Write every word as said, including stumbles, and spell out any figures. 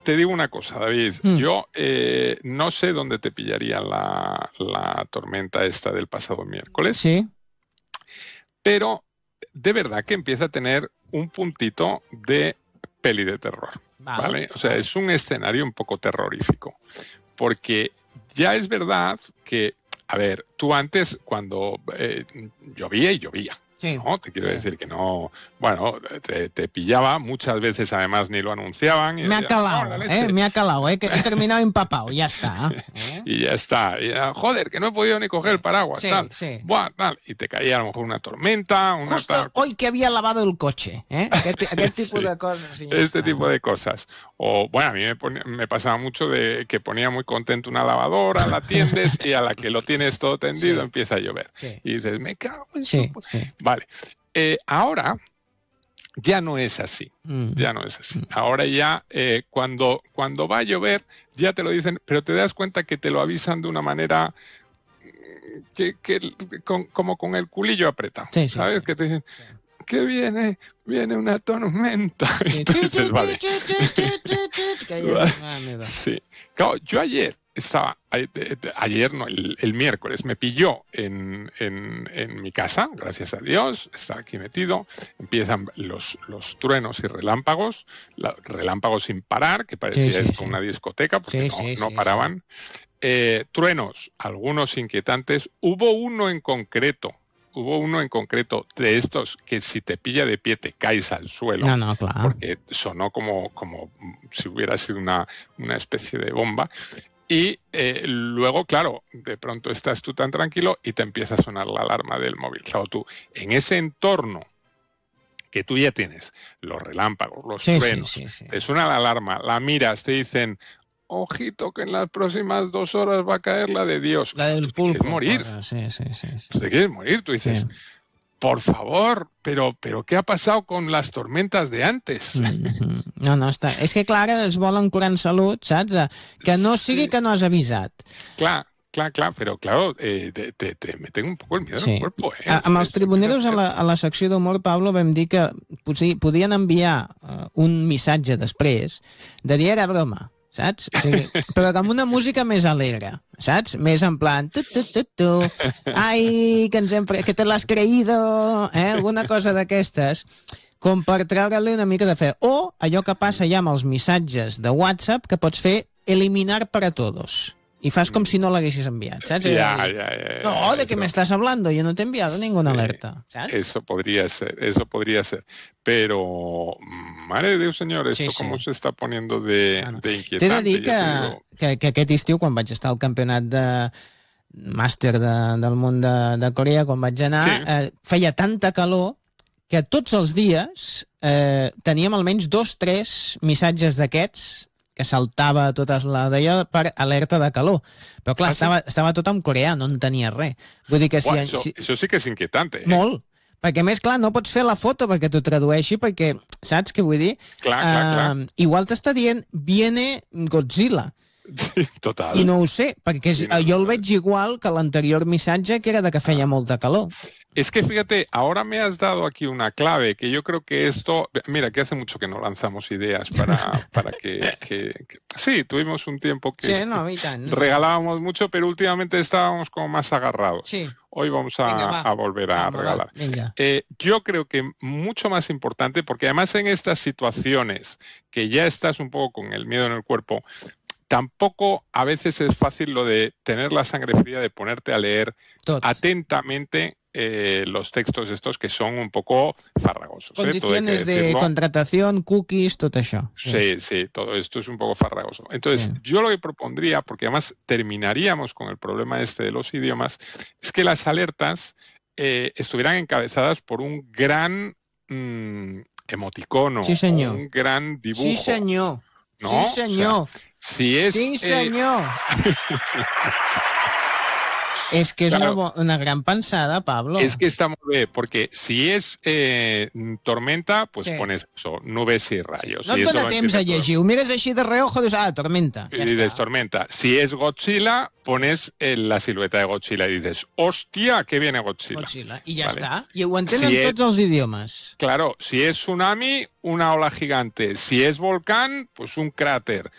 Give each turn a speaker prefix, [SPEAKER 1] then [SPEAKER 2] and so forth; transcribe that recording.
[SPEAKER 1] te digo una cosa, David. Mm. Yo eh, no sé dónde te pillaría la, la tormenta esta del pasado miércoles.
[SPEAKER 2] Sí.
[SPEAKER 1] Pero de verdad que empieza a tener un puntito de peli de terror. Vale. ¿Vale? O sea, es un escenario un poco terrorífico. Porque ya es verdad que, a ver, tú antes cuando eh, llovía y llovía. Sí. ¿No? Te quiero decir que no, bueno, te, te pillaba, muchas veces además ni lo anunciaban. Y
[SPEAKER 2] me ha calado, no, eh, me ha calado, eh, que he terminado empapado, ya está. ¿Eh?
[SPEAKER 1] Y ya está, y, joder, que no he podido ni coger sí. el paraguas,
[SPEAKER 2] sí,
[SPEAKER 1] tal.
[SPEAKER 2] Sí.
[SPEAKER 1] Buah, tal. Y te caía a lo mejor una tormenta, una
[SPEAKER 2] Justo
[SPEAKER 1] tal.
[SPEAKER 2] Hoy que había lavado el coche, ¿eh? Aquest, aquest tipo sí. de cosas. Sí,
[SPEAKER 1] este
[SPEAKER 2] está.
[SPEAKER 1] tipo de cosas. O, bueno, a mí me, ponía, me pasaba mucho de que ponía muy contento una lavadora, la tiendes y a la que lo tienes todo tendido sí. empieza a llover.
[SPEAKER 2] Sí.
[SPEAKER 1] Y dices, me cago en
[SPEAKER 2] sí,
[SPEAKER 1] su...
[SPEAKER 2] sí.
[SPEAKER 1] Vale. Eh, ahora ya no es así,
[SPEAKER 2] mm.
[SPEAKER 1] ya no es así. Ahora ya eh, cuando, cuando va a llover ya te lo dicen, pero te das cuenta que te lo avisan de una manera que, que con, como con el culillo apretado,
[SPEAKER 2] sí, sí,
[SPEAKER 1] ¿sabes?
[SPEAKER 2] Sí.
[SPEAKER 1] Que te dicen,
[SPEAKER 2] sí.
[SPEAKER 1] que viene, viene una tormenta.
[SPEAKER 2] Sí.
[SPEAKER 1] Entonces, vale. Sí. Claro, yo ayer estaba, ayer no, el, el miércoles me pilló en, en, en mi casa, gracias a Dios, estaba aquí metido, empiezan los, los truenos y relámpagos, la, relámpagos sin parar, que parecía
[SPEAKER 2] sí, sí,
[SPEAKER 1] esto
[SPEAKER 2] sí.
[SPEAKER 1] una discoteca, porque
[SPEAKER 2] sí,
[SPEAKER 1] no,
[SPEAKER 2] sí,
[SPEAKER 1] no
[SPEAKER 2] sí,
[SPEAKER 1] paraban.
[SPEAKER 2] Sí.
[SPEAKER 1] Eh, truenos, algunos inquietantes, hubo uno en concreto, Hubo uno en concreto de estos que si te pilla de pie te caes al suelo.
[SPEAKER 2] No, no, claro.
[SPEAKER 1] Porque sonó como, como si hubiera sido una, una especie de bomba. Y eh, luego, claro, de pronto estás tú tan tranquilo y te empieza a sonar la alarma del móvil. Claro, tú en ese entorno que tú ya tienes, los relámpagos, los
[SPEAKER 2] sí,
[SPEAKER 1] truenos,
[SPEAKER 2] sí, sí, sí.
[SPEAKER 1] te suena la alarma, la miras, te dicen... Ojito, que en las próximas dos horas va a caer la de Dios.
[SPEAKER 2] La del
[SPEAKER 1] tú te
[SPEAKER 2] pulpo.
[SPEAKER 1] quieres morir.
[SPEAKER 2] Bueno, sí, sí, sí, sí.
[SPEAKER 1] Tú te quieres morir. Tú dices, sí. por favor, pero, pero ¿qué ha pasado con las tormentas de antes?
[SPEAKER 2] Mm-hmm. No, no, està... És que, clar, es volen curar en salut, saps? Que no sigui sí. que no has avisat.
[SPEAKER 1] Clar, clar, clar, però, claro, eh, te, te, te meten un poco el miedo sí. en el cuerpo, eh?
[SPEAKER 2] A, amb els tribuneros a la, a la secció d'humor, Pablo, vam dir que potser podien enviar uh, un missatge després de dir era broma, saps? O sigui, però amb una música més alegre, saps? Més en plan tu, tu, tu, tu, ai, que, ens hem pre... que te l'has creído, eh? Alguna cosa d'aquestes, com per treure-li una mica de fe. O allò que passa ja amb els missatges de WhatsApp, que pots fer eliminar para todos. Y fas com si no l'haguessis enviat, ¿sabes?
[SPEAKER 1] Ya, ya, ya, ya,
[SPEAKER 2] no, ¿de
[SPEAKER 1] eso.
[SPEAKER 2] qué me estás hablando? Yo no te he enviado ninguna sí, alerta, ¿sabes?
[SPEAKER 1] Eso podría ser, eso podría ser. Pero, madre de Dios, señor, esto
[SPEAKER 2] sí, sí.
[SPEAKER 1] cómo se está poniendo de,
[SPEAKER 2] no, no.
[SPEAKER 1] de inquietante.
[SPEAKER 2] T'he de dir que,
[SPEAKER 1] digo...
[SPEAKER 2] que, que aquest estiu, quan vaig estar al campionat de màster de, del món de, de Corea, quan vaig anar, sí. eh, feia tanta calor que tots els dies eh, teníem almenys dos, tres missatges d'aquests que saltava totes la d'allò per alerta de calor. Però clar, ah, estava, sí? estava tot en coreà, no en tenia res. Vull dir que si...
[SPEAKER 1] Bueno, això,
[SPEAKER 2] si...
[SPEAKER 1] això sí que és inquietante. Eh?
[SPEAKER 2] Molt. Perquè més, clar, no pots fer la foto perquè t'ho tradueixi, perquè, saps què vull dir?
[SPEAKER 1] Clar, clar, clar.
[SPEAKER 2] Uh, igual t'està dient viene Godzilla.
[SPEAKER 1] Sí, total.
[SPEAKER 2] I no ho sé, perquè sí, no, jo el veig igual que l'anterior missatge, que era de que feia ah. molta calor.
[SPEAKER 1] Es que fíjate, ahora me has dado aquí una clave que yo creo que esto... Mira, que hace mucho que no lanzamos ideas para, para que, que, que... Sí, tuvimos un tiempo que
[SPEAKER 2] sí, no, tant, no
[SPEAKER 1] regalábamos mucho, pero últimamente estábamos como más agarrados.
[SPEAKER 2] Sí.
[SPEAKER 1] Hoy vamos a, venga, va. a volver a
[SPEAKER 2] Vamos,
[SPEAKER 1] regalar.
[SPEAKER 2] Va,
[SPEAKER 1] eh, yo creo que mucho más importante, porque además en estas situaciones que ya estás un poco con el miedo en el cuerpo, tampoco a veces es fácil lo de tener la sangre fría, de ponerte a leer
[SPEAKER 2] Tot.
[SPEAKER 1] atentamente eh, los textos estos que son un poco farragosos.
[SPEAKER 2] Condiciones
[SPEAKER 1] ¿eh?
[SPEAKER 2] de contratación, cookies, todo eso.
[SPEAKER 1] Sí. sí, sí, todo esto es un poco farragoso. Entonces, sí. yo lo que propondría, porque además terminaríamos con el problema este de los idiomas, es que las alertas eh, estuvieran encabezadas por un gran mmm, emoticono,
[SPEAKER 2] sí, señor.
[SPEAKER 1] un gran dibujo.
[SPEAKER 2] Sí, señor.
[SPEAKER 1] ¿No?
[SPEAKER 2] Sí, señor.
[SPEAKER 1] O sea, si es,
[SPEAKER 2] sí, señor. Eh... Es que es claro, una, una gran pensada, Pablo.
[SPEAKER 1] Es que está muy bien, porque si es eh, tormenta, pues sí. pones eso, nubes y rayos.
[SPEAKER 2] No
[SPEAKER 1] et
[SPEAKER 2] dona temps a llegir, ho mires així de reojo i dius, ah, tormenta.
[SPEAKER 1] Y dices tormenta. Si es Godzilla, pones en la silueta de Godzilla y dices, hostia, que viene Godzilla.
[SPEAKER 2] Godzilla. I ja vale. està. I ho entenen si tots es, els idiomes.
[SPEAKER 1] Claro, si es tsunami, una ola gigante. Si es volcán, pues un cráter.